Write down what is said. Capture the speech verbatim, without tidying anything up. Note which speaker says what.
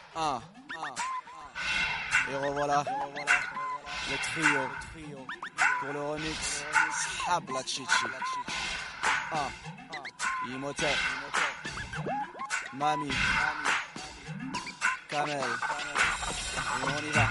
Speaker 1: un. Et revoilà le trio pour le remix Habla Chichi. un. Imhotep, Mami, Kamel. Et on y va.